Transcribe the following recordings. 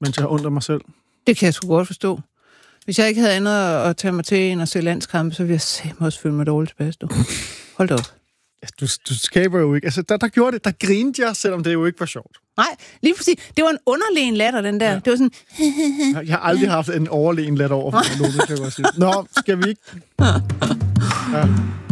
mens jeg har ondt af mig selv. Det kan jeg sgu godt forstå. Hvis jeg ikke havde andet at tage mig til end at se landskampe, så ville jeg simpelthen også føle mig dårligt tilbage. Hold da op. Ja, du skaber jo ikke... Altså, der gjorde det. Der grinede jeg, selvom det jo ikke var sjovt. Nej, lige præcis. Det var en underlegen latter, den der. Ja. Det var sådan... Jeg har aldrig haft en overlegen latter over for nogen, kan jeg godt sige. Nå, skal vi ikke... Ja.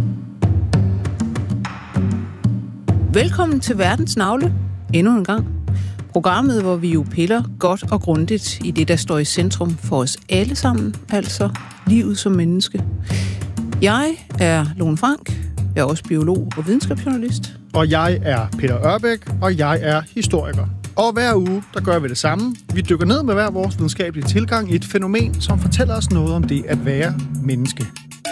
Velkommen til Verdens Navle. Endnu en gang. Programmet, hvor vi jo piller godt og grundigt i det, der står i centrum for os alle sammen, altså livet som menneske. Jeg er Lone Frank. Jeg er også biolog og videnskabsjournalist. Og jeg er Peter Ørbæk, og jeg er historiker. Og hver uge, der gør vi det samme. Vi dykker ned med hver vores videnskabelige tilgang i et fænomen, som fortæller os noget om det at være menneske.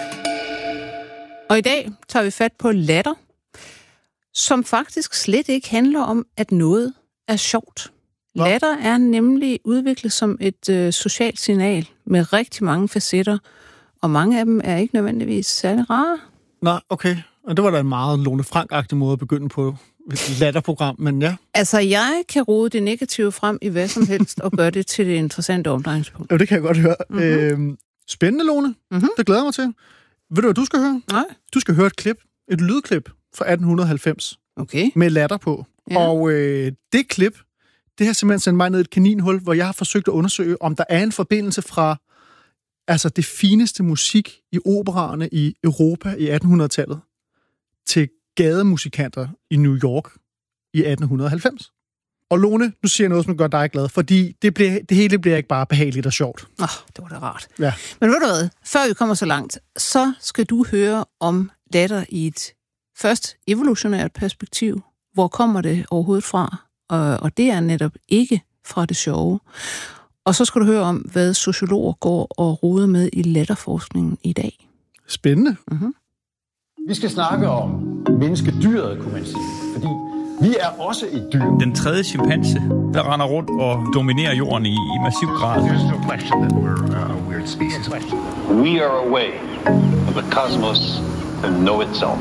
Og i dag tager vi fat på latter, som faktisk slet ikke handler om, at noget er sjovt. Nå. Latter er nemlig udviklet som et socialt signal med rigtig mange facetter, og mange af dem er ikke nødvendigvis særlig rare. Nå, okay. Og det var da en meget Lone Frank-agtig måde at begynde på et latterprogram, men ja. Altså, jeg kan rode det negative frem i hvad som helst, og gøre det til det interessante omdrejningspunkt. Jo, det kan jeg godt høre. Mm-hmm. Spændende, Lone. Mm-hmm. Det glæder jeg mig til. Ved du, hvad du skal høre? Nej. Du skal høre et lydklip fra 1890. Okay. Med latter på. Ja. Og det klip, det har simpelthen sendt mig ned i et kaninhul, hvor jeg har forsøgt at undersøge, om der er en forbindelse fra det fineste musik i operaerne i Europa i 1800-tallet til gademusikanter i New York i 1890. Og Lone, nu siger jeg noget, som gør dig glad, fordi det hele bliver ikke bare behageligt og sjovt. Det var da rart. Ja. Men ved du hvad, før vi kommer så langt, så skal du høre om latter i et først evolutionært perspektiv. Hvor kommer det overhovedet fra? Og det er netop ikke fra det sjove. Og så skal du høre om, hvad sociologer går og roder med i latterforskningen i dag. Spændende. Mm-hmm. Vi skal snakke om menneskedyret, kunne man sige. Fordi vi er også et dyr. Den tredje chimpanse, der render rundt og dominerer jorden i massiv grad. There's no question that we're a weird species. We are a way of the cosmos to know itself.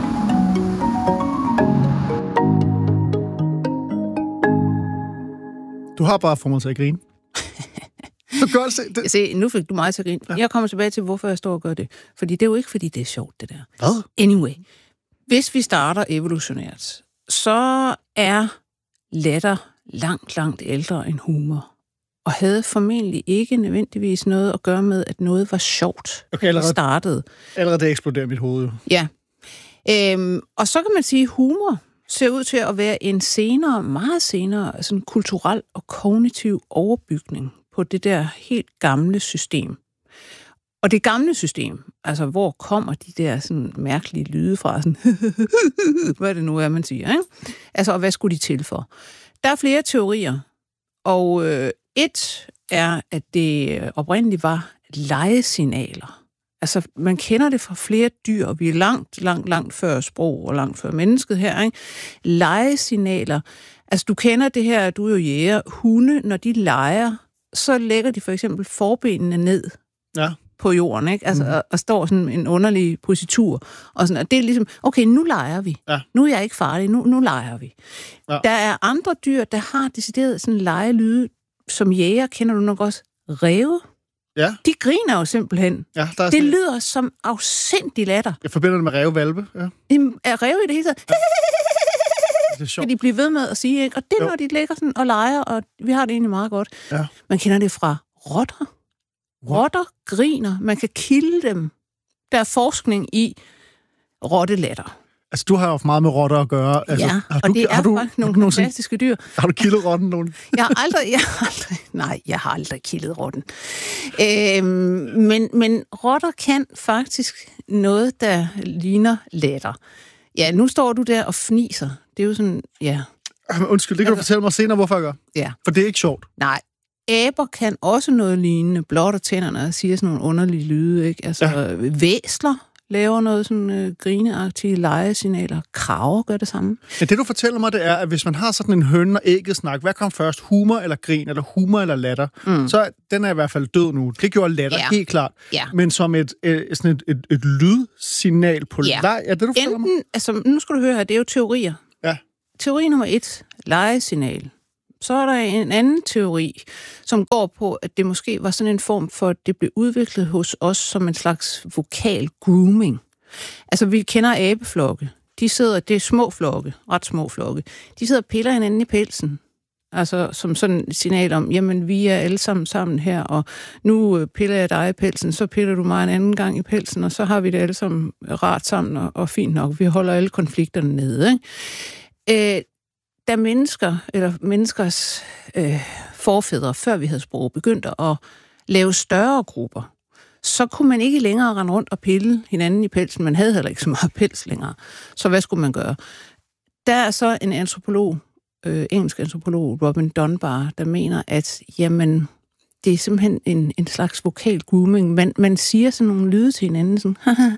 Du har bare fået mig til at grine. Du gør det. Se, nu fik du mig til at grine. Ja. Jeg kommer tilbage til, hvorfor jeg står og gør det. Fordi det er jo ikke, fordi det er sjovt, det der. Hvad? Anyway, hvis vi starter evolutionært, så er latter langt ældre end humor. Og havde formentlig ikke nødvendigvis noget at gøre med, at noget var sjovt. Okay, allerede det eksploderer mit hoved jo. Ja. Og så kan man sige, at humor ser ud til at være en meget senere sådan kulturel og kognitiv overbygning på det der helt gamle system. Og det gamle system, altså hvor kommer de der sådan mærkelige lyde fra, sådan hvad det nu er, man siger, ikke? Altså, og hvad skulle de til for? Der er flere teorier, og et er, at det oprindeligt var legesignaler. Altså, man kender det fra flere dyr, og vi er langt før sprog og langt før mennesket her, ikke? Legesignaler. Altså, du kender det her, du er jo jæger. Hunde, når de leger, så lægger de for eksempel forbenene ned på jorden, ikke? Altså, og står sådan en underlig positur. Og sådan, og det er ligesom, okay, nu leger vi. Ja. Nu er jeg ikke farlig, nu leger vi. Ja. Der er andre dyr, der har decideret sådan legelyde, som jæger kender du nok også, ræve. Ja. De griner jo simpelthen. Ja, det lyder som afsindig latter. Jeg forbinder det med rævevalpe. Ja. Er ræve i det hele taget? Ja. Det er sjovt. Kan de blive ved med at sige, ikke? Og det er, når de ligger sådan og leger, og vi har det egentlig meget godt. Ja. Man kender det fra rotter. Rotter griner. Man kan kilde dem. Der er forskning i rottelatter. Altså, du har jo meget med rotter at gøre. Altså, ja, og det er faktisk nogle fantastiske dyr. Har du kildet rotten nogen? Jeg har aldrig kildet rotten. Men rotter kan faktisk noget, der ligner latter. Ja, nu står du der og fniser. Det er jo sådan, ja. Undskyld, det kan du fortælle mig senere, hvorfor jeg gør. Ja. For det er ikke sjovt. Nej. Aber kan også noget lignende, blotter tænderne og siger sådan nogle underlige lyde, ikke? Altså, væsler laver noget sådan grineagtige legesignaler. Krager gør det samme. Ja, det du fortæller mig, det er, at hvis man har sådan en høne og ægget snak, hvad kom først? Humor eller grin, eller humor eller latter? Så den er i hvert fald død nu. Det gjorde latter, helt klart. Ja. Men som et lydsignal på leg, er det du fortæller mig? Altså, nu skal du høre her, det er jo teorier. Ja. Teori nummer 1, legesignal. Så er der en anden teori, som går på, at det måske var sådan en form for, at det blev udviklet hos os som en slags vokal grooming. Altså, vi kender abeflokke. Det er små flokke, ret små flokke. De sidder og piller hinanden i pelsen. Altså, som sådan et signal om, jamen, vi er alle sammen her, og nu piller jeg dig i pelsen, så piller du mig en anden gang i pelsen, og så har vi det alle sammen rart sammen og fint nok. Vi holder alle konflikterne nede, ikke? Da menneskers forfædre, før vi havde sprog, begyndte at lave større grupper, så kunne man ikke længere rende rundt og pille hinanden i pelsen. Man havde heller ikke så meget pels længere. Så hvad skulle man gøre? Der er så en antropolog, engelsk antropolog, Robin Dunbar, der mener, at jamen, det er simpelthen en slags vokal grooming. Man siger sådan nogle lyde til hinanden, sådan,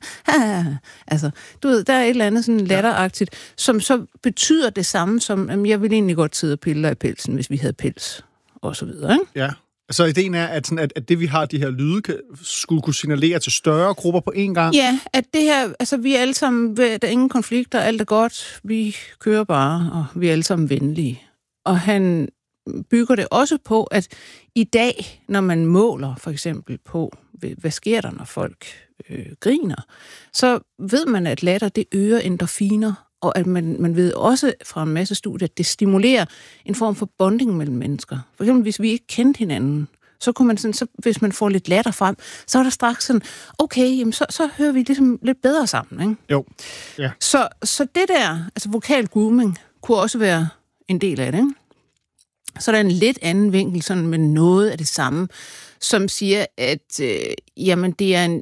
altså, du ved, der er et eller andet sådan latteragtigt, som så betyder det samme som, at jeg ville egentlig godt sidde og pille dig i pelsen, hvis vi havde pels, og så videre, ikke? Ja. Så ideen er, at det, vi har, de her lyde, skulle kunne signalere til større grupper på én gang? Ja, at det her, altså vi er alle sammen, der er ingen konflikter, alt er godt, vi kører bare, og vi er alle sammen venlige. Og han bygger det også på, at i dag, når man måler for eksempel på, hvad sker der, når folk griner, så ved man, at latter, det øger endorfiner, og at man ved også fra en masse studier, at det stimulerer en form for bonding mellem mennesker. For eksempel, hvis vi ikke kendte hinanden, så kunne man sådan, så hvis man får lidt latter frem, så er der straks sådan, okay, jamen så hører vi ligesom lidt bedre sammen, ikke? Jo, ja. Så det der, altså vokal grooming, kunne også være en del af det, ikke? Så er der en lidt anden vinkel, sådan med noget af det samme, som siger, at jamen, det er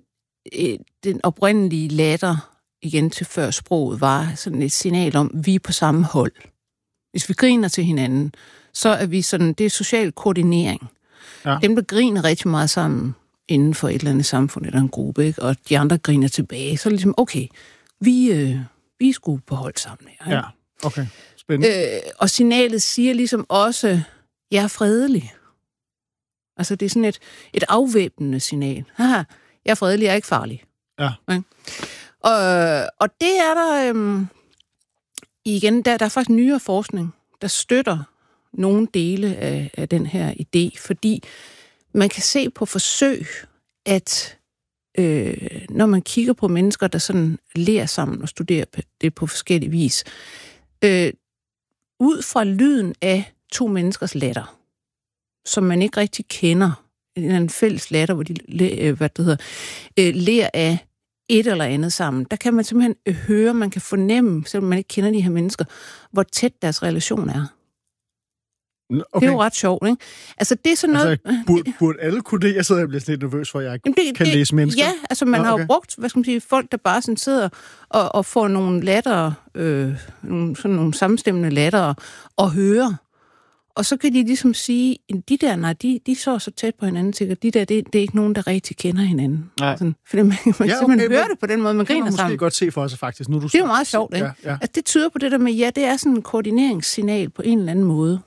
den oprindelige latter, igen til før sproget, var sådan et signal om, at vi er på samme hold. Hvis vi griner til hinanden, så er vi sådan, det er social koordinering. Ja. Dem, der griner rigtig meget sammen inden for et eller andet samfund eller en gruppe, ikke? Og de andre griner tilbage, så er det ligesom, okay, vi er sgu på hold sammen her. Ikke? Ja, okay. Spændende. Og signalet siger ligesom også, jeg er fredelig. Altså, det er sådan et afvæbnende signal. Haha, jeg er fredelig, jeg er ikke farlig. Ja. Okay? Og det er der igen, der er faktisk nyere forskning, der støtter nogle dele af den her idé, fordi man kan se på forsøg, at når man kigger på mennesker, der sådan ler sammen og studerer det på forskellige vis, ud fra lyden af to menneskers latter, som man ikke rigtig kender, en fælles latter, hvor de ler af et eller andet sammen, der kan man simpelthen høre, man kan fornemme, selvom man ikke kender de her mennesker, hvor tæt deres relation er. Okay. Det er jo ret sjovt, ikke? Altså, det er sådan noget... Altså, burde alle kunne det? Jeg sidder og bliver lidt nervøs for, at jeg ikke kan læse mennesker. Ja, altså man har jo brugt, hvad skal man sige, folk, der bare sådan sidder og får nogle latter, sådan nogle sammenstemmende latter og hører. Og så kan de ligesom sige, de der, nej, de så tæt på hinanden, sikkert. De der, det er ikke nogen, der rigtig kender hinanden. Nej. Sådan, fordi man simpelthen hører det på den måde, man griner sammen. Det kan man måske godt se for sig, faktisk. Nu, det er jo meget sjovt, ikke? Ja. Altså, det tyder på det der med, ja, det er sådan en koordineringssignal på en eller anden måde.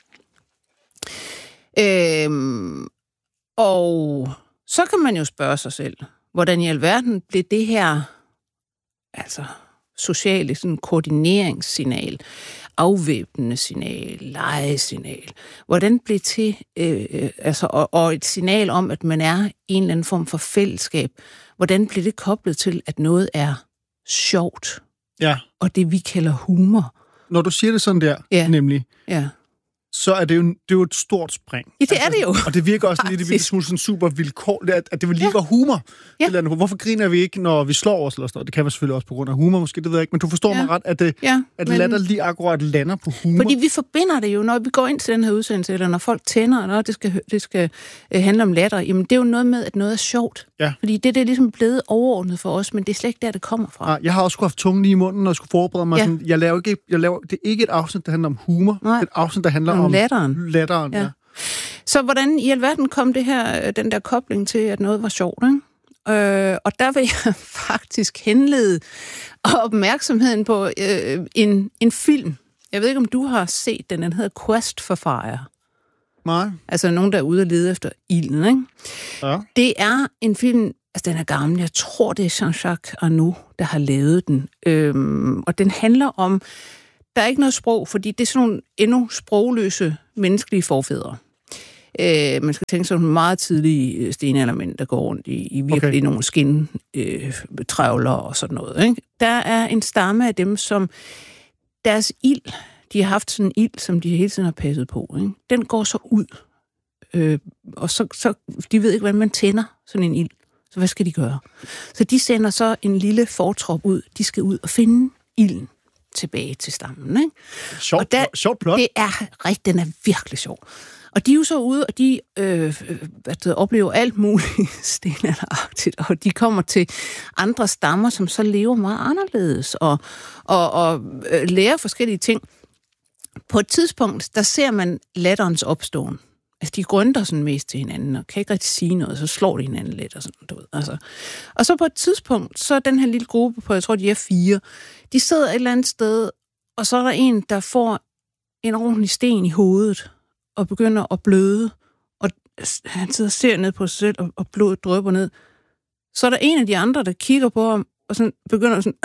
Og så kan man jo spørge sig selv, hvordan i alverden blev det her altså sociale sådan koordineringssignal, afvæbnende signal, legesignal, hvordan blev til og et signal om, at man er i en eller anden form for fællesskab, hvordan blev det koblet til, at noget er sjovt, og det vi kalder humor. Når du siger det sådan der, nemlig, så er det jo et stort spring. Ja, det er det jo. Og det virker også lidt en smule sådan super vilkårligt, at det vil lige være humor. Ja. Hvorfor griner vi ikke, når vi slår os eller sådan noget? Det kan man selvfølgelig også på grund af humor, måske, det ved jeg ikke. Men du forstår mig ret, at latter lige akkurat lander på humor. Fordi vi forbinder det jo, når vi går ind til den her udsendelse, eller når folk tænder, og det skal handle om latter. Jamen, det er jo noget med, at noget er sjovt. Ja. Fordi det er ligesom blevet overordnet for os, men det er slet ikke der, det kommer fra. Ja, jeg har også haft tungen lige i munden, når jeg skulle forberede mig. Sådan, jeg laver, det er ikke et afsnit, der handler om humor. Nej. Det er et afsnit, der handler om latteren. Ja. Så hvordan i alverden kom den der kobling til, at noget var sjovt, ikke? Og der vil jeg faktisk henlede opmærksomheden på en film. Jeg ved ikke, om du har set den. Den hedder Quest for Fire. Nej. Altså nogen, der er ude og lede efter ilden, ikke? Ja. Det er en film, altså den er gammel. Jeg tror, det er Jean-Jacques Arnaud, der har lavet den. Og den handler om Der er ikke noget sprog, fordi det er sådan nogle endnu sprogløse menneskelige forfædre. Man skal tænke sig nogle meget tidlige stenaldermænd, der går rundt i virkelig nogle skindtrævler og sådan noget. Ikke? Der er en stamme af dem, som deres ild, de har haft sådan en ild, som de hele tiden har passet på. Ikke? Den går så ud. Og så de ved ikke, hvordan man tænder sådan en ild. Så hvad skal de gøre? Så de sender så en lille fortrop ud. De skal ud og finde ilden tilbage til stammen. Ikke? Sjovt plot. Det er rigtigt, den er virkelig sjov. Og de er jo så ude, og de oplever alt muligt stenalderagtigt, og de kommer til andre stammer, som så lever meget anderledes, og lærer forskellige ting. På et tidspunkt, der ser man latterens opståen. Altså, de grønter sådan mest til hinanden, og kan ikke rigtig sige noget, så slår de hinanden lidt, og sådan, du ved. Altså. Og så på et tidspunkt, så den her lille gruppe på, jeg tror, de er 4, de sidder et eller andet sted, og så er der en, der får en ordentlig sten i hovedet, og begynder at bløde, og han sidder og ser ned på sig selv, og blodet drypper ned. Så er der en af de andre, der kigger på ham, og sådan begynder sådan...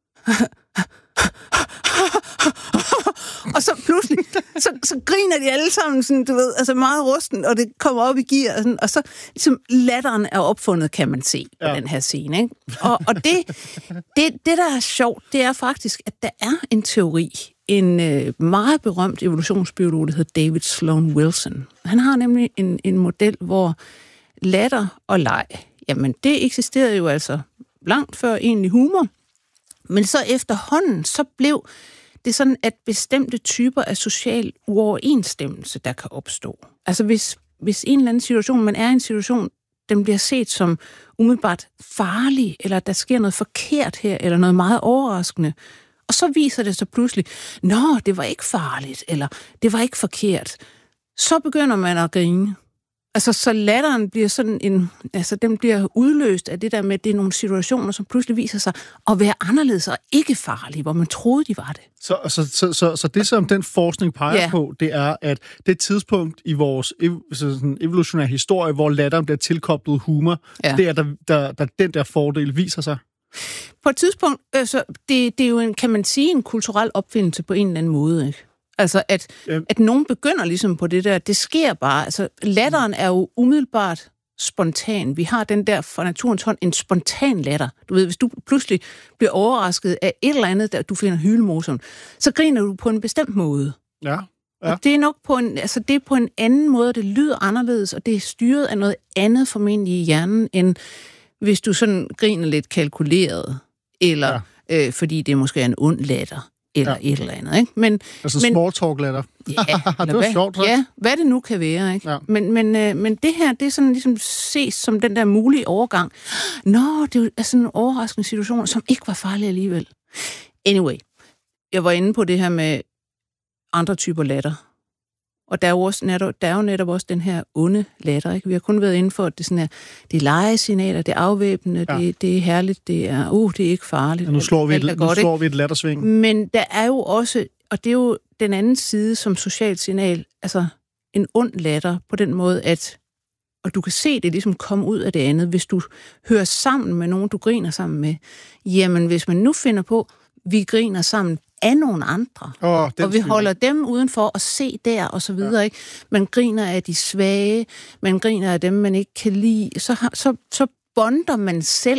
og så pludselig, så griner de alle sammen, sådan, du ved, altså meget rusten, og det kommer op i gear, og så ligesom latteren er opfundet, kan man se på den her scene. Ikke? Og det, der er sjovt, det er faktisk, at der er en teori, en meget berømt evolutionsbiolog, der hedder David Sloan Wilson. Han har nemlig en model, hvor latter og leg, jamen det eksisterede jo altså langt før egentlig humor, men så efterhånden, så blev det sådan, at bestemte typer af social uoverensstemmelse, der kan opstå. Altså hvis en eller anden situation, man er i en situation, den bliver set som umiddelbart farlig, eller der sker noget forkert her, eller noget meget overraskende, og så viser det sig pludselig, nå, det var ikke farligt, eller det var ikke forkert. Så begynder man at grine. Altså, så latteren bliver sådan den bliver udløst af det der med, at det er nogle situationer, som pludselig viser sig at være anderledes og ikke farlige, hvor man troede, de var det. Så det, som den forskning peger på, det er, at det tidspunkt i vores evolutionære historie, hvor latteren bliver tilkoblet humor, det er, der den der fordel viser sig. På et tidspunkt, det er jo kan man sige, en kulturel opfindelse på en eller anden måde, ikke? Altså, at nogen begynder ligesom på det der, det sker bare. Altså, latteren er jo umiddelbart spontan. Vi har den der fra naturens hånd, en spontan latter. Du ved, hvis du pludselig bliver overrasket af et eller andet, der du finder hylemorsomt, så griner du på en bestemt måde. Ja. Og det er nok det er på en anden måde, det lyder anderledes, og det er styret af noget andet formentlig i hjernen, end hvis du sådan griner lidt kalkuleret, eller fordi det måske er en ond latter. Eller et eller andet, ikke? Men small talk latter. Ja, det var sjovt, ja, hvad det nu kan være, ikke? Ja. Men det her, det er sådan ligesom ses som den der mulige overgang. Nå, det er sådan en overraskende situation, som ikke var farlig alligevel. Anyway, jeg var inde på det her med andre typer latter. Og der er jo netop også den her onde latter, ikke? Vi har kun været inde for, at det sådan det er legesignaler, det er afvæbnende, det er herligt, det er ikke farligt. Ja, nu slår vi et lattersving. Men der er jo også, og det er jo den anden side som socialt signal, altså en ond latter på den måde, at, og du kan se det ligesom komme ud af det andet, hvis du hører sammen med nogen, du griner sammen med. Jamen, hvis man nu finder på, vi griner sammen af nogle andre, og vi holder dem udenfor og se der, og så videre, ikke? Man griner af de svage, man griner af dem, man ikke kan lide, så bonder man selv,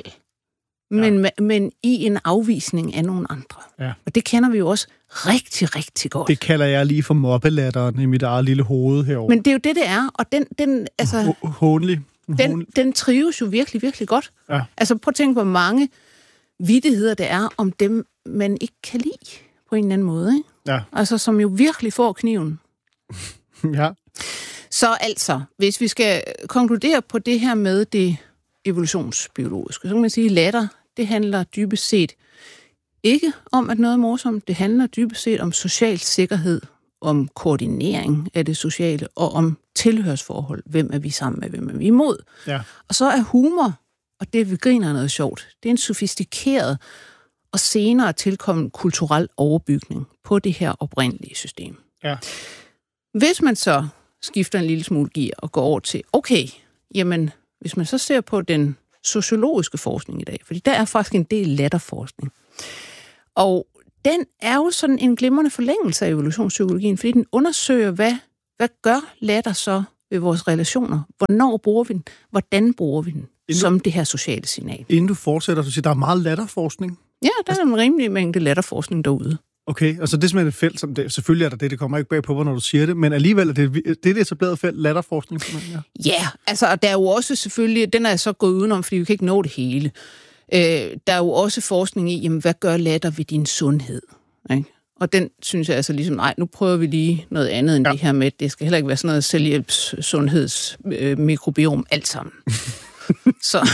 men i en afvisning af nogle andre. Ja. Og det kender vi jo også rigtig, rigtig godt. Det kalder jeg lige for mobbelatteren i mit eget lille hoved herovre. Men det er jo det er, og den altså... Hånlig. Den trives jo virkelig, virkelig godt. Ja. Altså prøv at tænke, hvor mange vittigheder det er om dem, man ikke kan lide på en eller anden måde, ikke? Ja. Altså, som jo virkelig får kniven. Ja. Så altså, hvis vi skal konkludere på det her med det evolutionsbiologiske, så kan man sige, at latter, det handler dybest set ikke om, at noget er morsomt. Det handler dybest set om social sikkerhed, om koordinering af det sociale, og om tilhørsforhold. Hvem er vi sammen med, hvem er vi imod? Ja. Og så er humor, og det vi griner noget sjovt, det er en sofistikeret og senere tilkommen kulturel overbygning på det her oprindelige system. Ja. Hvis man så skifter en lille smule gear og går over til, okay, jamen, hvis man så ser på den sociologiske forskning i dag, fordi der er faktisk en del latterforskning, og den er jo sådan en glimrende forlængelse af evolutionspsykologien, fordi den undersøger, hvad gør latter så ved vores relationer? Hvornår bruger vi den? Hvordan bruger vi den? Som det her sociale signal. Inden du fortsætter, du siger, der er meget latterforskning. Ja, der er en rimelig mængde latterforskning derude. Okay, altså det er simpelthen et felt, som det, selvfølgelig er der det kommer ikke bag på, når du siger det, men alligevel er det et etableret felt, latterforskning. Ja, altså der er jo også selvfølgelig, den er så gået udenom, fordi vi kan ikke nå det hele. Der er jo også forskning i, jamen, hvad gør latter ved din sundhed? Ikke? Og den synes jeg altså ligesom, nej, nu prøver vi lige noget andet end det her med, det skal heller ikke være sådan noget selvhjælps, sundheds, mikrobiom, alt sammen. Så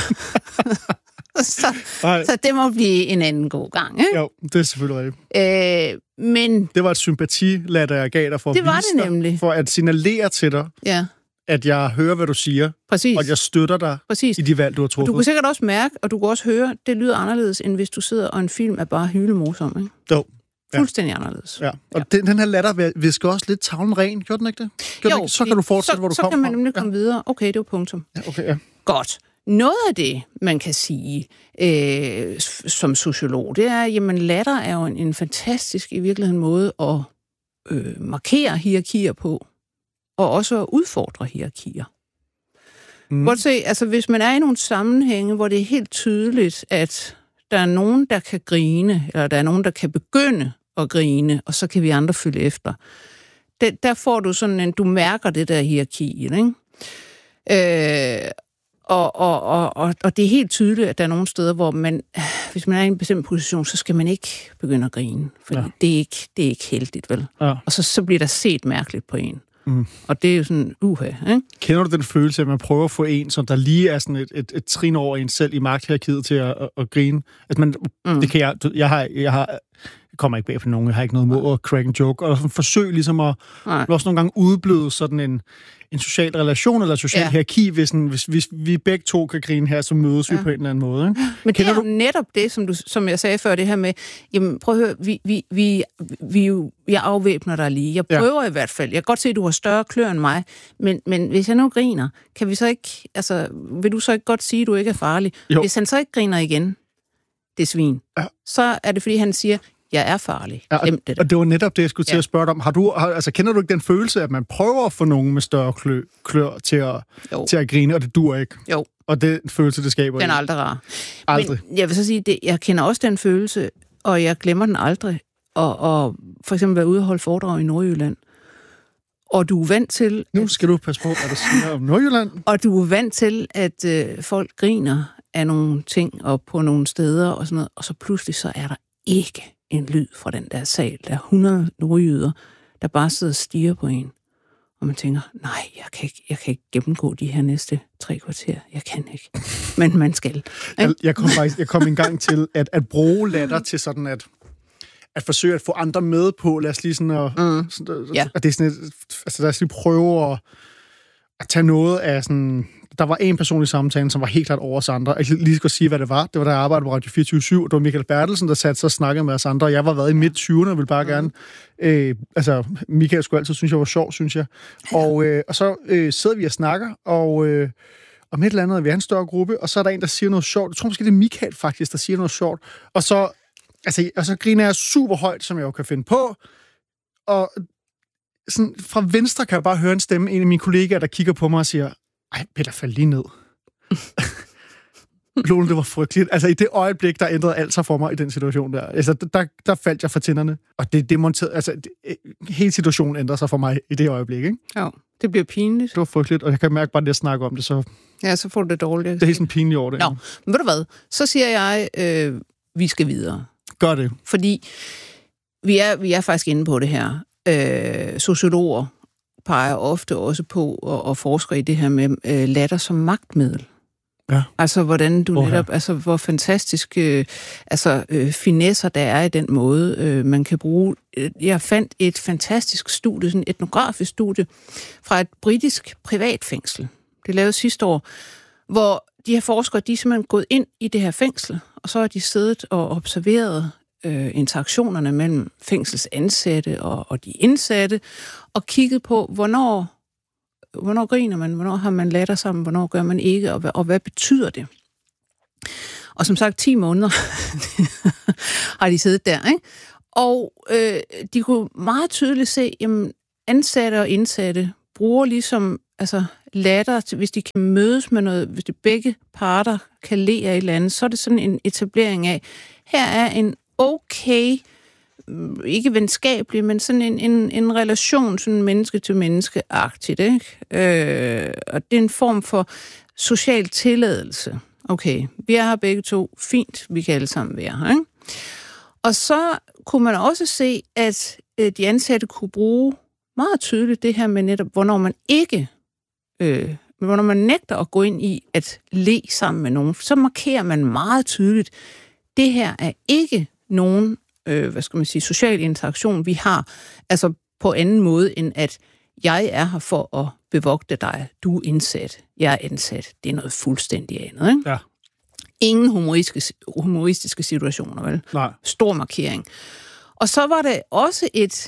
det må blive en anden god gang, ikke? Jo, det er selvfølgelig rigtigt. Men det var et sympatilatter, jeg gav dig for det var det nemlig. For at signalere til dig, at jeg hører, hvad du siger, præcis. Og at jeg støtter dig i de valg, du har truffet. Du kan sikkert også mærke, og du kan også høre, det lyder anderledes, end hvis du sidder og en film er bare hylemorsom, ikke? Jo. Fuldstændig anderledes. Ja. Og den her latter visker også lidt tavlen ren, gjorde den ikke det? Jo, så kan du fortsætte, hvor du kommer fra. Så kan man nemlig komme videre. Okay, det var punktum. Ja, okay, ja. Godt. Noget af det, man kan sige som sociolog, det er, jamen latter er jo en fantastisk i virkeligheden måde at markere hierarkier på, og også at udfordre hierarkier. Godt se, altså hvis man er i nogle sammenhænge, hvor det er helt tydeligt, at der er nogen, der kan grine, eller der er nogen, der kan begynde at grine, og så kan vi andre følge efter. Der får du sådan en, du mærker det der hierarki, ikke? Og det er helt tydeligt, at der er nogle steder, hvor man, hvis man er i en bestemt position, så skal man ikke begynde at grine, for det er ikke heldigt, vel? Ja. Og så bliver der set mærkeligt på en. Og det er jo sådan, ikke? Kender du den følelse, at man prøver at få en, som der lige er sådan et trin over en selv i magthierarkiet til at grine? Altså man, det kan jeg har kommer ikke bag for nogen, jeg har ikke noget mod at crack en joke, og forsøg ligesom at også nogle gange udbløde sådan en social relation eller social hierarki, hvis vi begge to kan grine her, så mødes vi på en eller anden måde. Ikke? Men det er jo netop det, som jeg sagde før, det her med, jamen prøv at høre, jeg afvæbner dig lige. Jeg prøver i hvert fald. Jeg kan godt se, at du har større klør end mig, men hvis jeg nu griner, kan vi så ikke, altså, vil du så ikke godt sige, at du ikke er farlig? Jo. Hvis han så ikke griner igen, det svin, så er det, fordi han siger, jeg er farlig. Ja, og det var netop det, jeg skulle til at spørge dig om. Kender du ikke den følelse, at man prøver at få nogen med større klør til at grine, og det dur ikke? Jo. Og den følelse, det skaber. Den er aldrig rar. Aldrig. Men jeg vil så sige, jeg kender også den følelse, og jeg glemmer den aldrig. Og for eksempel være ude og holde foredrag i Nordjylland. Og du er vant til... Nu skal du passe på, hvad du siger om Nordjylland. Og du er vant til, at folk griner af nogle ting og på nogle steder og sådan noget, og så pludselig så er der ikke en lyd fra den der sal. Der er 100 nordjyder, der bare sidder og stiger på en. Og man tænker, nej, jeg kan ikke gennemgå de her næste 3 kvarter. Jeg kan ikke. Men man skal. Jeg kom en gang til at bruge latter til sådan at forsøge at få andre med på. Lad os lige sådan at det er sådan lad os lige prøve at tage noget af sådan... Der var en person i samtalen, som var helt klart over os andre. Jeg lige skal sige, hvad det var. Det var, da jeg arbejdede på Radio 24/7, og det var Michael Bertelsen, der satte sig og snakkede med os andre. Jeg var været i midt-20'erne og ville bare gerne... Michael skulle altid synes, jeg var sjov, synes jeg. Og så sidder vi og snakker, og om et eller andet, vi er en større gruppe, og så er der en, der siger noget sjovt. Jeg tror måske, det er Michael faktisk, der siger noget sjovt. Og så griner jeg super højt, som jeg jo kan finde på, og sådan, fra venstre kan jeg bare høre en stemme, en af mine kollegaer, der kigger på mig og siger, ej, Peter, fald lige ned. Lone, det var frygteligt. Altså, i det øjeblik, der ændrede alt sig for mig i den situation der. Altså, der faldt jeg fra tænderne. Og det demonterede... Altså, hele situationen ændrede sig for mig i det øjeblik, ikke? Ja, det bliver pinligt. Det var frygteligt, og jeg kan mærke bare, at jeg snakker om det, så... Ja, så får du det dårligt. Det er helt sådan pinligt over det. Nå, men ved du hvad? Så siger jeg, vi skal videre. Gør det. Fordi vi er faktisk inde på det her. Sociologer peger ofte også på og forsker i det her med latter som magtmiddel. Ja. Altså, hvordan du netop, altså, hvor fantastisk finesser der er i den måde, man kan bruge. Jeg fandt et fantastisk studie, sådan et etnografisk studie, fra et britisk privatfængsel. Det lavede sidste år, hvor de her forskere, de er simpelthen gået ind i det her fængsel, og så har de siddet og observeret interaktionerne mellem fængselsansatte og de indsatte, og kigget på, hvornår griner man, hvornår har man latter sammen, hvornår gør man ikke, og hvad betyder det? Og som sagt, 10 måneder har de siddet der, ikke? Og de kunne meget tydeligt se, jamen, ansatte og indsatte bruger ligesom latter, hvis de kan mødes med noget, hvis de begge parter kan le af et eller andet, så er det sådan en etablering af, her er en okay, ikke venskabelig, men sådan en relation, sådan menneske til menneske-agtigt, ikke? Og det er en form for social tilladelse. Okay, vi er her begge to, fint, vi kan alle sammen være her, ikke? Og så kunne man også se, at de ansatte kunne bruge meget tydeligt det her med netop, hvornår man ikke, hvornår man nægter at gå ind i at le sammen med nogen, så markerer man meget tydeligt, det her er ikke nogen, social interaktion, vi har, altså på anden måde, end at jeg er her for at bevogte dig, du er indsat, jeg er ansat, det er noget fuldstændig andet, ikke? Ja. Ingen humoristiske situationer, vel? Nej. Stor markering. Og så var det også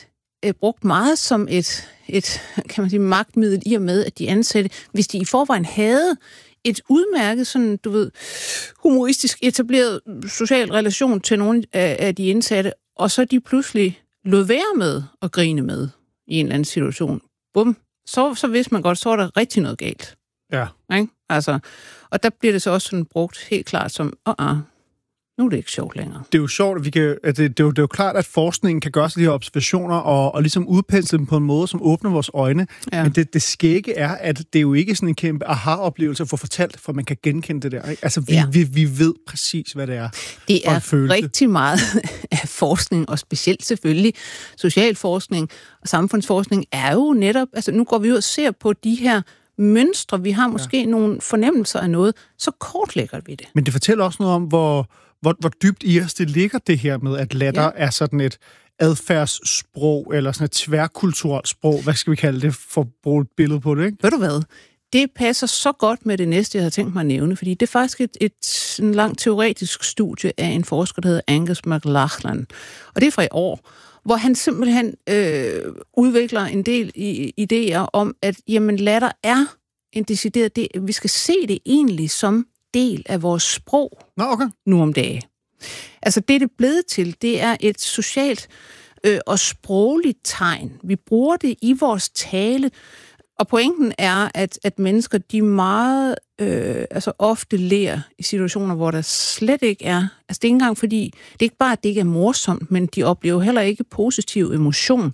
brugt meget som et kan man sige, magtmiddel i og med, at de ansatte, hvis de i forvejen havde et udmærket, sådan, du ved, humoristisk etableret social relation til nogle af de indsatte, og så de pludselig lod være med at grine med i en eller anden situation. Bum. Så vidste man godt, så var der rigtig noget galt. Ja. Ikke? Altså, og der bliver det så også sådan brugt helt klart som, nu er det ikke sjovt længere. Det er jo sjovt, at det er jo klart, at forskningen kan gøre sig de her observationer og ligesom udpensle dem på en måde, som åbner vores øjne. Ja. Men det skægge er, at det er jo ikke sådan en kæmpe aha-oplevelse at få fortalt, for man kan genkende det der. Ikke? Altså, vi ved præcis, hvad det er. Det er rigtig meget af forskning, og specielt selvfølgelig socialforskning og samfundsforskning er jo netop, altså nu går vi ud og ser på de her mønstre, vi har måske nogle fornemmelser af noget, så kortlægger vi det. Men det fortæller også noget om, hvor dybt i os det ligger det her med, at latter er sådan et adfærdssprog, eller sådan et tværkulturelt sprog. Hvad skal vi kalde det, for at bruge et billede på det, ikke? Ved du hvad? Det passer så godt med det næste, jeg havde tænkt mig at nævne, fordi det er faktisk et langt teoretisk studie af en forsker, der hedder Angus McLachlan. Og det er fra i år, hvor han simpelthen udvikler en del idéer om, at jamen, latter er en decideret del. Vi skal se det egentlig som del af vores sprog nu om dagen. Altså det er blevet til, det er et socialt og sprogligt tegn. Vi bruger det i vores tale, og pointen er, at mennesker, de meget ofte ler i situationer, hvor der slet ikke er. Altså det er ikke engang fordi, det er ikke bare, at det ikke er morsomt, men de oplever heller ikke positiv emotion.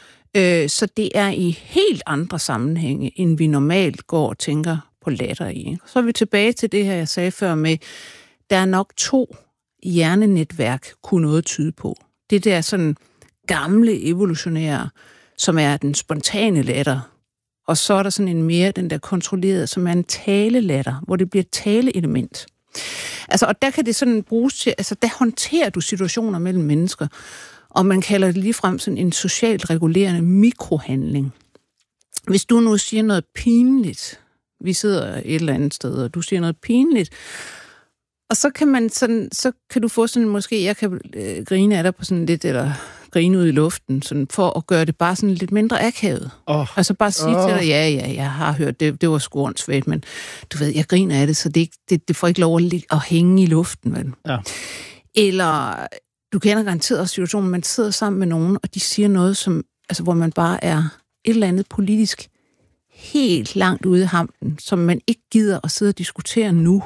Så det er i helt andre sammenhænge, end vi normalt går og tænker på latter i. Så er vi tilbage til det her, jeg sagde før med, der er nok 2 hjernenetværk, kunne noget tyde på. Det der sådan gamle evolutionære, som er den spontane latter, og så er der sådan en mere, den der kontrollerede, som er en talelatter, hvor det bliver et taleelement. Altså, og der kan det sådan bruges til, altså der håndterer du situationer mellem mennesker, og man kalder det ligefrem sådan en socialt regulerende mikrohandling. Hvis du nu siger noget pinligt, vi sidder et eller andet sted, og du siger noget pinligt, og så kan man sådan, så kan du få sådan, måske jeg kan grine af dig på sådan lidt, eller grine ud i luften, sådan for at gøre det bare sådan lidt mindre akavet. Altså bare sige til dig, ja, jeg har hørt, det var sgu åndssvagt, men du ved, jeg griner af det, så det får ikke lov at hænge i luften, vel? Ja. Eller du kender garanteret også situationen, man sidder sammen med nogen, og de siger noget, som, altså, hvor man bare er et eller andet politisk helt langt ude i hampen, som man ikke gider at sidde og diskutere nu,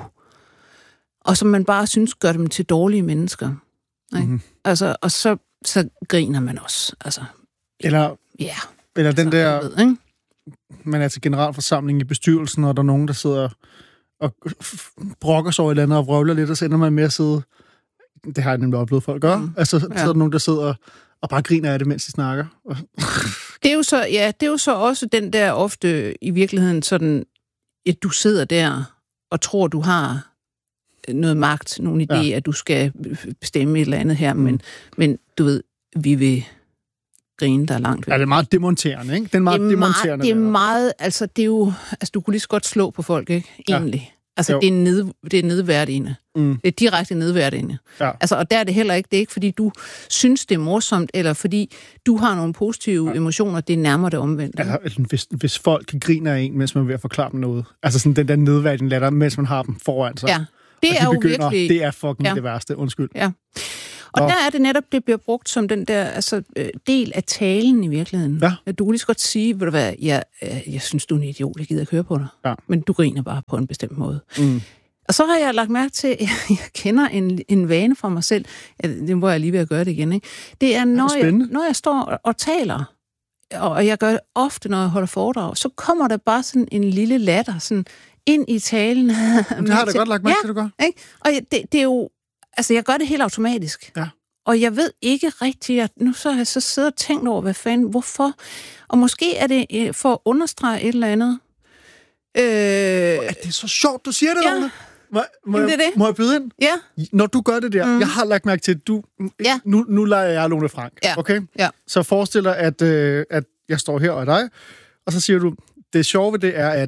og som man bare synes gør dem til dårlige mennesker. Mm-hmm. Altså, og så griner man også. Altså, eller den der, ved, ikke? Man er til generalforsamling i bestyrelsen, og der er nogen, der sidder og brokker sig over et eller andet og vrøvler lidt, og så ender man med at sidde. Det har jeg nemlig oplevet folk gøre. Altså, så er der nogen, der sidder og bare griner af det, mens de snakker. Det er jo så også den der ofte i virkeligheden sådan, at du sidder der og tror, du har noget magt, nogle idé, at du skal bestemme et eller andet her, men du ved, vi vil grine, der er langt væk. Ja, det er meget demonterende, ikke? Det er meget, altså det er jo, altså du kunne lige så godt slå på folk, ikke? Egentlig. Altså det er nedværdigende. Det er direkte nedværdigende. Ja. Altså, og der er det heller ikke, det er ikke fordi du synes, det er morsomt, eller fordi du har nogle positive emotioner, det er nærmere det omvendt. Altså, hvis folk griner af en, mens man er ved at forklare dem noget. Altså sådan den der nedværdigende latter, mens man har dem foran sig. Ja. Det er jo virkelig... Det er fucking det værste, undskyld. Ja. Og der er det netop, det bliver brugt som den der del af talen i virkeligheden. Ja. Du kan lige så godt sige, ved du hvad, jeg synes, du er en idiot, jeg gider at køre på dig. Ja. Men du griner bare på en bestemt måde. Og så har jeg lagt mærke til, at jeg kender en vane fra mig selv. Det må jeg lige ved at gøre det igen. Ikke? Det er, når jeg står og taler, og jeg gør det ofte, når jeg holder foredrag, så kommer der bare sådan en lille latter sådan ind i talen. Det har jeg godt lagt mærke til, du gør. Ikke? Og det er jo... Altså, jeg gør det helt automatisk. Ja. Og jeg ved ikke rigtigt, nu så har jeg så siddet og tænkt over, hvad fanden, hvorfor. Og måske er det for at understrege et eller andet. Det er så sjovt, du siger det, Lone. Må jeg byde ind? Ja. Når du gør det der, jeg har lagt mærke til, at du... Ja. Nu leger jeg Lone Frank, okay? Ja. Så forestil dig, at jeg står her og dig, og så siger du, det sjove ved det er, at...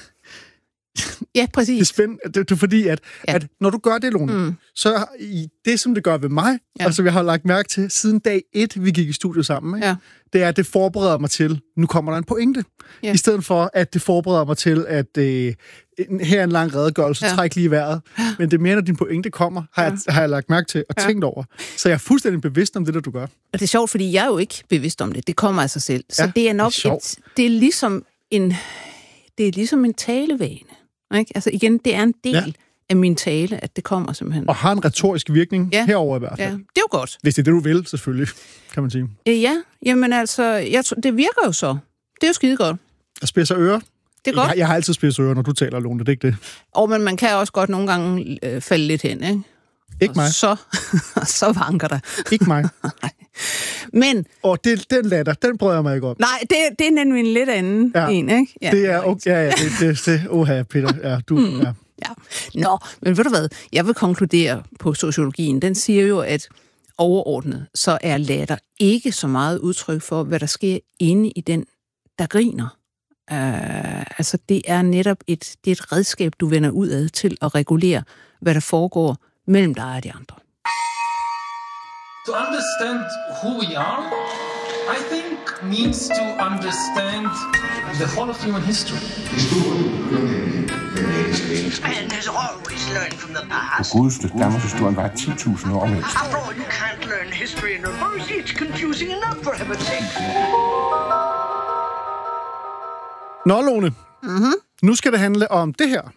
Ja, præcis. Det er spændende. Det er fordi, at når du gør det, Lone, så i det, som det gør ved mig, altså vi har lagt mærke til, siden dag 1, vi gik i studiet sammen, ikke? Det er, at det forbereder mig til, nu kommer der en pointe. I stedet for, at det forbereder mig til, at her er en lang redegørelse, træk lige vejret. Men det er mere, når din pointe kommer, har jeg lagt mærke til og tænkt over. Så jeg er fuldstændig bevidst om det, der du gør. Og det er sjovt, fordi jeg er jo ikke bevidst om det. Det kommer af sig selv. Så det er nok det er ligesom en talevane. Ikke? Altså igen, det er en del af min tale, at det kommer simpelthen. Og har en retorisk virkning herover i hvert fald. Ja, det er jo godt. Hvis det er det, du vil, selvfølgelig, kan man sige. Ja, jamen altså, det virker jo så. Det er jo skide godt. At spidse ører? Det er godt. Jeg har altid spidse ører, når du taler, Lone, det er ikke det? Men man kan også godt nogle gange falde lidt hen, ikke? Ikke mig. Så vanker der. Ikke mig. Men... den latter, den prøver jeg mig ikke om. Nej, det er nemlig en lidt anden en, ikke? Ja, det er okay. Ja, det Peter. Ja, du, ja. Ja. Nå, men ved du hvad? Jeg vil konkludere på sociologien. Den siger jo, at overordnet, så er latter ikke så meget udtryk for, hvad der sker inde i den, der griner. Altså, det er netop et redskab, du vender ud af til at regulere, hvad der foregår mellem dig og de andre. To understand who we are, I think, means to understand the whole of human history. And there's always learning from the past. Godeste Danmarks historien var 10.000 år væk. After all, you can't learn history in reverse. It's confusing enough, for heaven's sake. Nå, Lone. Nu skal det handle om det her.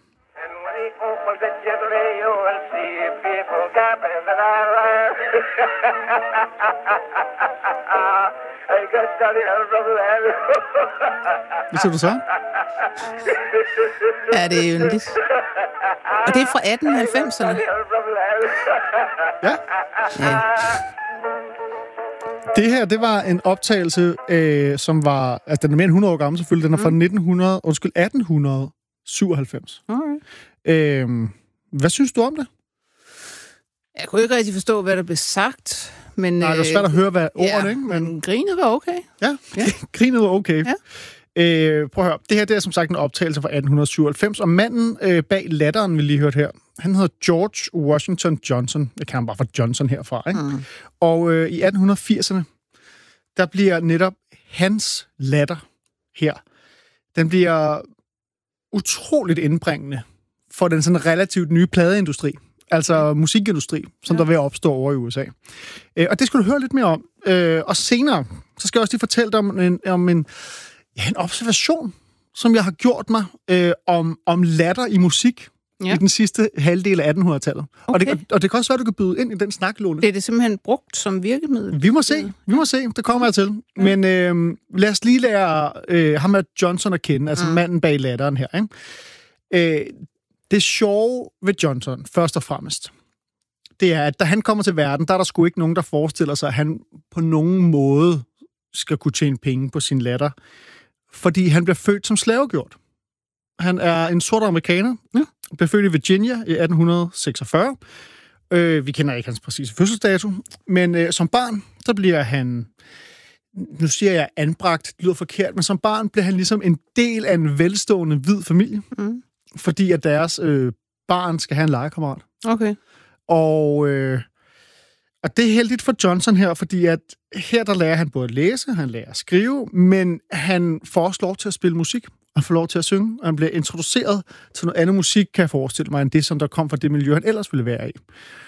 Hvad siger du så? Ja, det er yndigt. Og det er fra 1890'erne. Ja. Det her, det var en optagelse, som var... Altså, den er mere end 100 år gammel, selvfølgelig. Den er fra 1897. Hvad synes du om det? Jeg kunne ikke rigtig forstå, hvad der blev sagt, men... Nej, det var svært at høre, hvad ordene, ikke? Men grinet var okay. Ja, grinet var okay. Ja. Prøv at høre. Det her, det er som sagt en optagelse fra 1897, og manden bag latteren, vi lige hørte her, han hedder George Washington Johnson. Jeg kan ham bare fra Johnson herfra, ikke? Og i 1880'erne, der bliver netop hans latter her, den bliver utroligt indbringende for den sådan relativt nye pladeindustri. Altså musikindustri, som der vil opstå over i USA. Og det skal du høre lidt mere om. Og senere, så skal jeg også lige fortælle dig om en observation, som jeg har gjort mig om latter i musik i den sidste halvdel af 1800-tallet. Okay. Og det kan også være, du kan byde ind i den snak, Lone. Det er det simpelthen brugt som virkemiddel? Vi må se. Det kommer jeg til. Ja. Men lad os lige lære ham af Johnson at kende, altså manden bag latteren her, ikke? Det sjove ved Johnson, først og fremmest, det er, at da han kommer til verden, der er der sgu ikke nogen, der forestiller sig, at han på nogen måde skal kunne tjene penge på sin latter, fordi han bliver født som slavegjort. Han er en sort amerikaner, blev født i Virginia i 1846. Vi kender ikke hans præcise fødselsdato, men som barn, der bliver han, nu siger jeg anbragt, det lyder forkert, men som barn bliver han ligesom en del af en velstående hvid familie. Fordi at deres barn skal have en legekammerat. Okay. Og det er heldigt for Johnson her, fordi at her der lærer han både at læse, han lærer at skrive, men han får også lov til at spille musik. Han får lov til at synge, og han bliver introduceret til noget andet musik, kan jeg forestille mig, end det, som der kom fra det miljø, han ellers ville være i.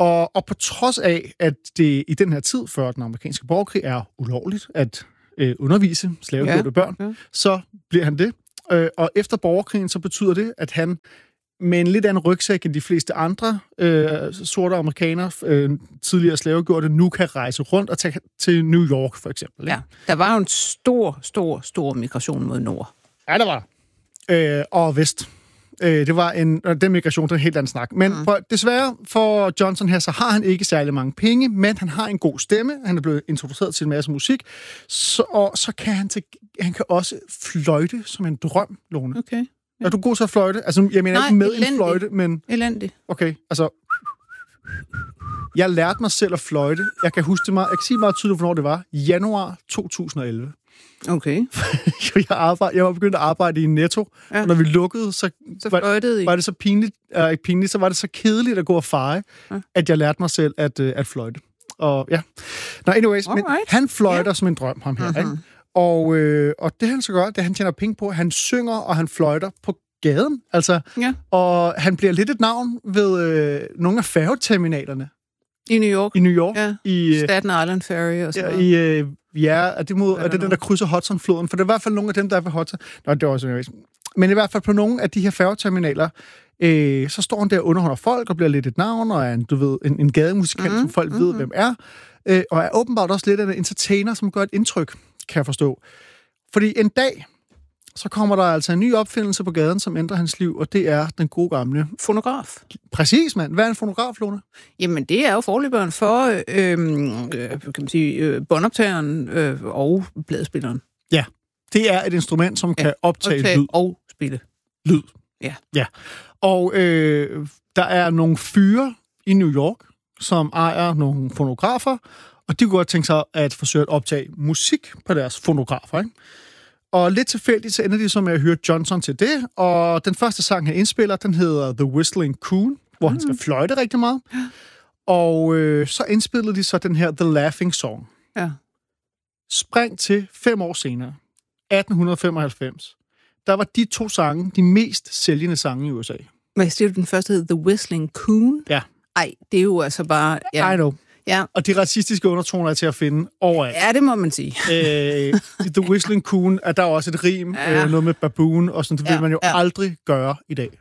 Og på trods af, at det i den her tid, før den amerikanske borgerkrig, er ulovligt at undervise slavegjorte børn, så bliver han det. Og efter borgerkrigen, så betyder det, at han med en lidt anden rygsæk end de fleste andre sorte amerikanere, tidligere slavegjorte, nu kan rejse rundt og tage til New York, for eksempel. Ikke? Ja, der var jo en stor migration mod nord. Ja, der var. Og vest. Det var den migration, der er en helt anden snak. Men desværre for Johnson her, så har han ikke særlig mange penge, men han har en god stemme. Han er blevet introduceret til en masse musik. Og så kan han kan også fløjte som en drøm, Lone. Okay. Er du god til at fløjte? Altså, jeg mener ikke med en fløjte, men... Elendig. Okay, altså... Jeg lærte mig selv at fløjte. Jeg kan huske det meget. Jeg kan sige meget tydeligt, hvornår det var. Januar 2011. Okay. Jeg var begyndt at arbejde i Netto, og når vi lukkede, så var det så pinligt, ikke pinligt, så var det så kedeligt at gå og feje, at jeg lærte mig selv at fløjte. Og ja. Nå, anyways, men han fløjter som en drøm, ham her, ikke? Og det han så gør, det han tjener penge på, han synger og han fløjter på gaden, altså. Ja. Og han bliver lidt et navn ved nogle af færgeterminalerne. I New York? I New York. Ja. I Staten Island Ferry og sådan noget. Er det den, der krydser Hudson-floden? For det er i hvert fald nogle af dem, der er ved Hudson. Nå, det er også men i hvert fald på nogle af de her færgeterminaler, så står han der og underholder folk og bliver lidt et navn, og er en gademusikant, som folk ved, hvem er. Og er åbenbart også lidt af en entertainer, som gør et indtryk, kan jeg forstå. Fordi en dag, så kommer der altså en ny opfindelse på gaden, som ændrer hans liv, og det er den gode gamle... Fonograf. Præcis, mand. Hvad er en fonograf, Lone? Jamen, det er jo forløberen for, kan man sige, båndoptageren og pladespilleren. Ja, det er et instrument, som kan optage lyd. Og spille. Lyd. Ja. Og der er nogle fyre i New York, som ejer nogle fonografer, og de kunne godt tænke sig at forsøge at optage musik på deres fonografer, ikke? Og lidt tilfældigt, så ender de så med at høre Johnson til det, og den første sang, han indspiller, den hedder The Whistling Coon, hvor han skal fløjte rigtig meget. Og så indspillede de så den her The Laughing Song. Ja. Spring til 5 år senere, 1895. Der var de 2 sange de mest sælgende sange i USA. Hvad siger du, den første hed The Whistling Coon? Ja. Ej, det er jo altså bare... Ja. I know. Ja. Og de racistiske undertoner er til at finde overalt. Ja, det må man sige. The Whistling Coon, er der også et rim, noget med baboon, og sådan, det vil man jo aldrig gøre i dag.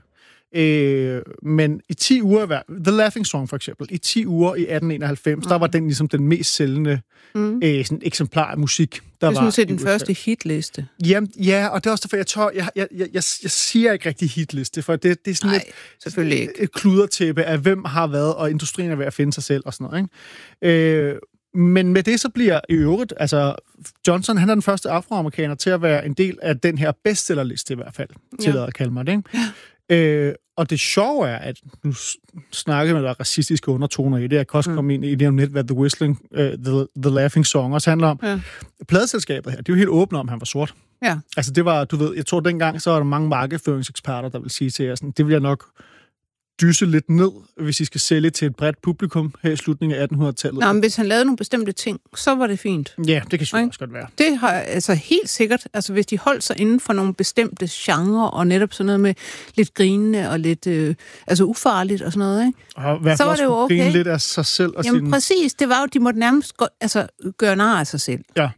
Men i 10 uger, The Laughing Song for eksempel, i 10 uger i 1891, der var den ligesom den mest sælgende sådan eksemplar af musik, der var. Det er sådan set den første hitliste. Ja, og det er også derfor, jeg siger ikke rigtig hitliste, for det er sådan et kludertæppe af, hvem har været, og industrien er ved at finde sig selv og sådan noget, ikke? Men med det så bliver i øvrigt, altså Johnson, han er den første afroamerikaner til at være en del af den her bestsellerliste i hvert fald, tillader at kalde mig det, ikke? Ja. Og det sjove er, at nu snakker med der racistiske undertoner i det, jeg kan også komme ind i det om net, hvad The Laughing Song også handler om. Ja. Pladeselskabet her, det er jo helt åbent om, han var sort. Ja. Altså det var, du ved, jeg tror dengang, så var der mange markedsføringseksperter, der vil sige til jer sådan, det vil jeg nok dyse lidt ned, hvis I skal sælge til et bredt publikum her i slutningen af 1800-tallet. Nå, men hvis han lavede nogle bestemte ting, så var det fint. Ja, det kan selvfølgelig også godt være. Det har altså helt sikkert, altså hvis de holdt sig inden for nogle bestemte genrer, og netop sådan noget med lidt grinende og lidt altså ufarligt og sådan noget, ikke? Og så var det jo okay. Grine lidt af sig selv og Jamen præcis, det var jo, de måtte nærmest gøre nar af sig selv. Ja.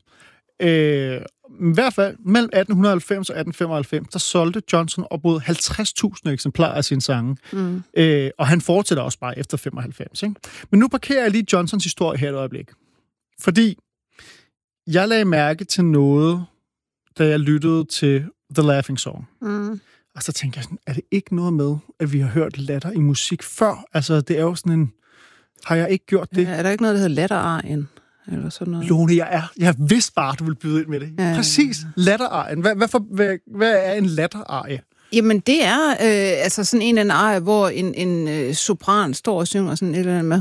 I hvert fald, mellem 1890 og 1895, der solgte Johnson op mod 50.000 eksemplarer af sine sange. Og han fortsætter også bare efter 95. Ikke? Men nu parkerer jeg lige Johnsons historie her et øjeblik. Fordi jeg lagde mærke til noget, da jeg lyttede til The Laughing Song. Og så tænkte jeg sådan, er det ikke noget med, at vi har hørt latter i musik før? Altså, det er jo sådan en... Har jeg ikke gjort det? Ja, er der ikke noget, der hedder latterarien? Eller sådan noget. Lone, jeg vidste bare, du ville byde ind med det. Ja. Præcis, latterarien. Hvad er en latterarie? Jamen, det er altså sådan en eller anden arie, hvor en sopran står og synger sådan et eller andet med...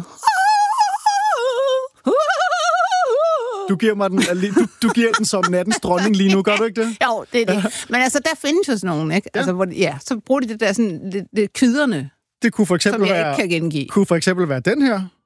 Du giver mig den, du giver den som nattens dronning lige nu, gør du ikke det? Jo, det er det. Men altså, der findes jo sådan nogen, ikke? Ja. Altså, hvor, så bruger de det der sådan lidt kviderne, det kunne for eksempel som jeg ikke kan gengive. Kunne for eksempel være den her.